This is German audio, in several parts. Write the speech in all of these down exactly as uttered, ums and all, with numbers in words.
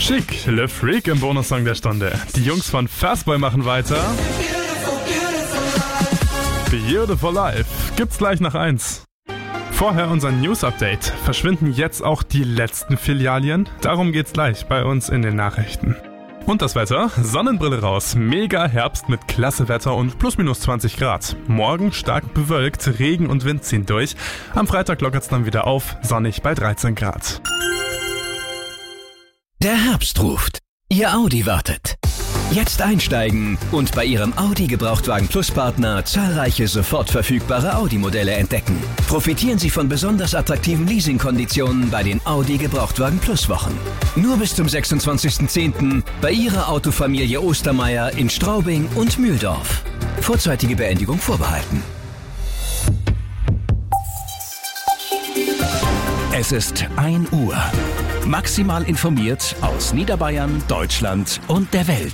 Chic, Le Freak im Bonussong der Stunde. Die Jungs von Fastboy machen weiter. Beautiful Life gibt's gleich nach eins. Vorher unser News-Update. Verschwinden jetzt auch die letzten Filialien? Darum geht's gleich bei uns in den Nachrichten. Und das Wetter? Sonnenbrille raus. Mega Herbst mit klasse Wetter und plus minus zwanzig Grad. Morgen stark bewölkt, Regen und Wind ziehen durch. Am Freitag lockert's dann wieder auf, sonnig bei dreizehn Grad. Der Herbst ruft. Ihr Audi wartet. Jetzt einsteigen und bei Ihrem Audi Gebrauchtwagen Plus Partner zahlreiche sofort verfügbare Audi-Modelle entdecken. Profitieren Sie von besonders attraktiven Leasingkonditionen bei den Audi Gebrauchtwagen Plus Wochen. Nur bis zum sechsundzwanzigsten zehnten bei Ihrer Autofamilie Ostermeier in Straubing und Mühldorf. Vorzeitige Beendigung vorbehalten. Es ist ein Uhr. Maximal informiert aus Niederbayern, Deutschland und der Welt.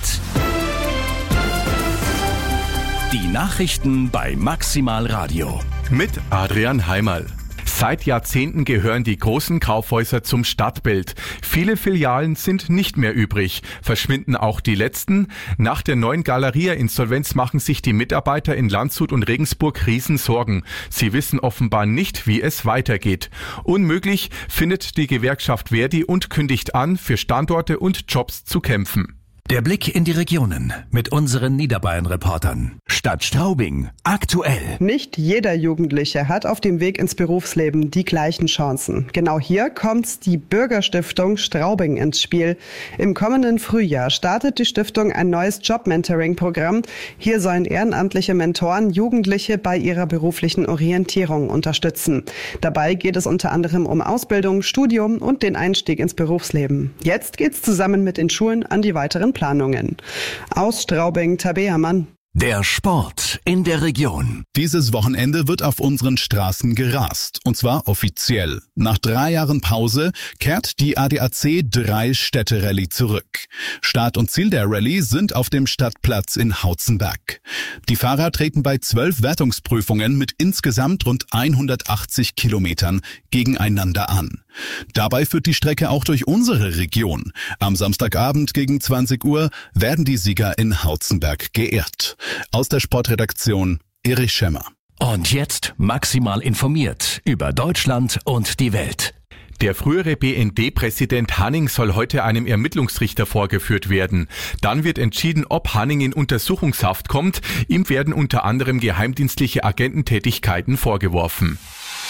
Die Nachrichten bei Maximal Radio. Mit Adrian Heimerl. Seit Jahrzehnten gehören die großen Kaufhäuser zum Stadtbild. Viele Filialen sind nicht mehr übrig. Verschwinden auch die letzten? Nach der neuen Galeria-Insolvenz machen sich die Mitarbeiter in Landshut und Regensburg Riesensorgen. Sie wissen offenbar nicht, wie es weitergeht. Unmöglich findet die Gewerkschaft Verdi und kündigt an, für Standorte und Jobs zu kämpfen. Der Blick in die Regionen mit unseren Niederbayern-Reportern. Stadt Straubing, aktuell. Nicht jeder Jugendliche hat auf dem Weg ins Berufsleben die gleichen Chancen. Genau hier kommt die Bürgerstiftung Straubing ins Spiel. Im kommenden Frühjahr startet die Stiftung ein neues Job-Mentoring-Programm. Hier sollen ehrenamtliche Mentoren Jugendliche bei ihrer beruflichen Orientierung unterstützen. Dabei geht es unter anderem um Ausbildung, Studium und den Einstieg ins Berufsleben. Jetzt geht's zusammen mit den Schulen an die weiteren Planungen. Aus Straubing, Tabea Mann. Der Sport in der Region. Dieses Wochenende wird auf unseren Straßen gerast. Und zwar offiziell. Nach drei Jahren Pause kehrt die A D A C drei Städte Rallye zurück. Start und Ziel der Rallye sind auf dem Stadtplatz in Hautzenberg. Die Fahrer treten bei zwölf Wertungsprüfungen mit insgesamt rund hundertachtzig Kilometern gegeneinander an. Dabei führt die Strecke auch durch unsere Region. Am Samstagabend gegen zwanzig Uhr werden die Sieger in Hautzenberg geehrt. Aus der Sportredaktion Erich Schemmer. Und jetzt maximal informiert über Deutschland und die Welt. Der frühere B N D-Präsident Hanning soll heute einem Ermittlungsrichter vorgeführt werden. Dann wird entschieden, ob Hanning in Untersuchungshaft kommt. Ihm werden unter anderem geheimdienstliche Agententätigkeiten vorgeworfen.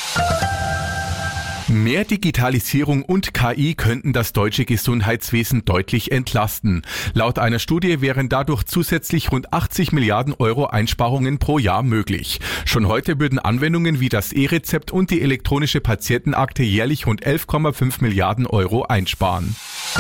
Mehr Digitalisierung und K I könnten das deutsche Gesundheitswesen deutlich entlasten. Laut einer Studie wären dadurch zusätzlich rund achtzig Milliarden Euro Einsparungen pro Jahr möglich. Schon heute würden Anwendungen wie das E-Rezept und die elektronische Patientenakte jährlich rund elf Komma fünf Milliarden Euro einsparen.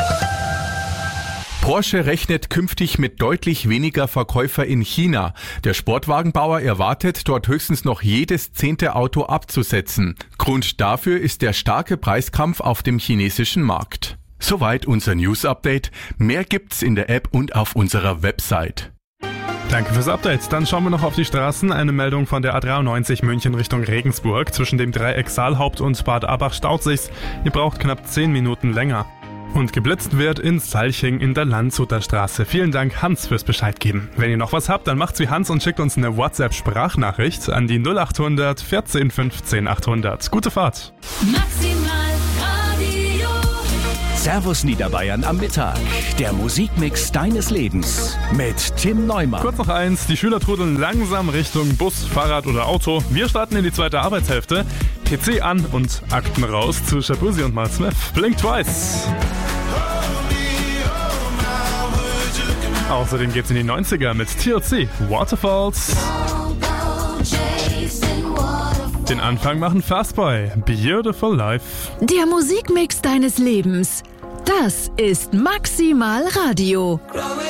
Porsche rechnet künftig mit deutlich weniger Verkäufer in China. Der Sportwagenbauer erwartet, dort höchstens noch jedes zehnte Auto abzusetzen. Grund dafür ist der starke Preiskampf auf dem chinesischen Markt. Soweit unser News-Update. Mehr gibt's in der App und auf unserer Website. Danke fürs Update. Dann schauen wir noch auf die Straßen. Eine Meldung von der A dreiundneunzig München Richtung Regensburg. Zwischen dem Dreieck Saalhaupt und Bad Abach staut sich's. Ihr braucht knapp zehn Minuten länger. Und geblitzt wird in Salching in der Landshuter Straße. Vielen Dank, Hans, fürs Bescheid geben. Wenn ihr noch was habt, dann macht's wie Hans und schickt uns eine WhatsApp-Sprachnachricht an die null achthundert vierzehn fünfzehn achthundert. Gute Fahrt. Maximal Radio. Servus Niederbayern am Mittag. Der Musikmix deines Lebens mit Tim Neumann. Kurz noch eins, die Schüler trudeln langsam Richtung Bus, Fahrrad oder Auto. Wir starten in die zweite Arbeitshälfte. P C an und Akten raus zu Shabuzi und Mal Smith. Blink Twice. Außerdem geht's in die neunziger mit T L C, Waterfalls. Den Anfang machen Fastboy, Beautiful Life. Der Musikmix deines Lebens. Das ist Maximal Radio.